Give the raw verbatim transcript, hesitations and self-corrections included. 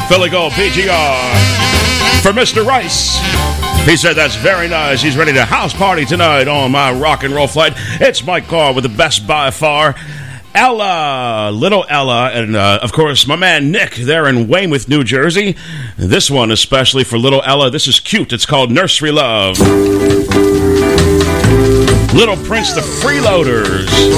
Philly Gold P G R for Mister Rice. He said that's very nice. He's ready to house party tonight on my rock and roll flight. It's Mike Carr with the best by far. Ella, little Ella, and uh, of course my man Nick there in Weymouth, New Jersey. This one especially for little Ella. This is cute. It's called Nursery Love. Little Prince, the Freeloaders.